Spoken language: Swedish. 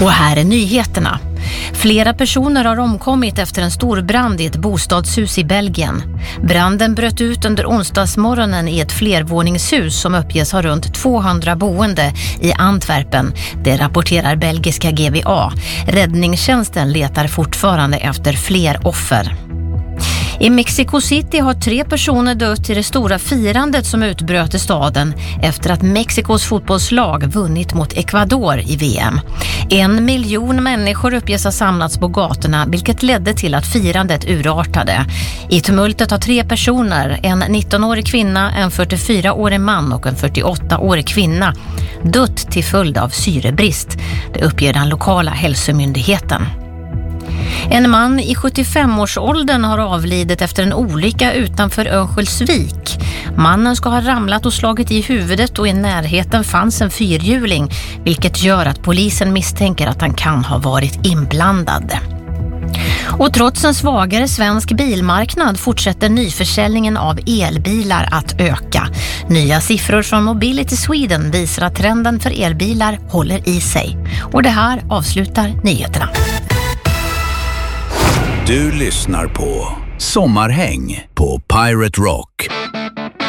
Och här är nyheterna. Flera personer har omkommit efter en stor brand i ett bostadshus i Belgien. Branden bröt ut under onsdagsmorgonen i ett flervåningshus som uppges ha runt 200 boende i Antwerpen. Det rapporterar belgiska GVA. Räddningstjänsten letar fortfarande efter fler offer. I Mexico City har 3 personer dött i det stora firandet som utbröt i staden efter att Mexikos fotbollslag vunnit mot Ecuador i VM. 1 miljon människor uppges ha samlats på gatorna, vilket ledde till att firandet urartade. I tumultet har 3 personer, en 19-årig kvinna, en 44-årig man och en 48-årig kvinna, dött till följd av syrebrist. Det uppger den lokala hälsomyndigheten. En man i 75-årsåldern har avlidit efter en olycka utanför Örnsköldsvik. Mannen ska ha ramlat och slagit i huvudet och i närheten fanns en fyrhjuling, vilket gör att polisen misstänker att han kan ha varit inblandad. Och trots en svagare svensk bilmarknad fortsätter nyförsäljningen av elbilar att öka. Nya siffror från Mobility Sweden visar att trenden för elbilar håller i sig. Och det här avslutar nyheterna. Du lyssnar på Sommarhäng på Pirate Rock.